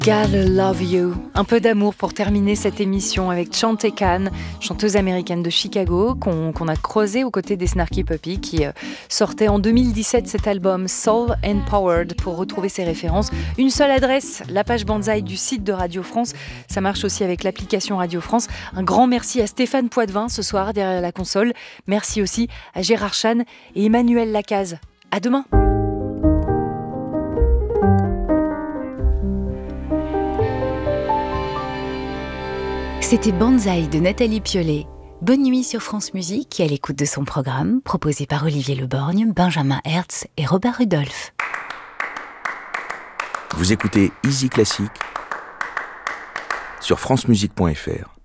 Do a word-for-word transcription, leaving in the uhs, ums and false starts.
Gotta Love You. Un peu d'amour pour terminer cette émission avec Chante Khan, chanteuse américaine de Chicago, qu'on, qu'on a creusée aux côtés des Snarky Puppy, qui euh, sortait en deux mille dix-sept cet album Soul Empowered. Pour retrouver ses références, une seule adresse, la page Banzai du site de Radio France. Ça marche aussi avec l'application Radio France. Un grand merci à Stéphane Poitvin ce soir derrière la console. Merci aussi à Gérard Chan et Emmanuel Lacaze. À demain. C'était Banzai de Nathalie Piolet. Bonne nuit sur France Musique et à l'écoute de son programme, proposé par Olivier Leborgne, Benjamin Hertz et Robert Rudolph. Vous écoutez Easy Classique sur francemusique point f r.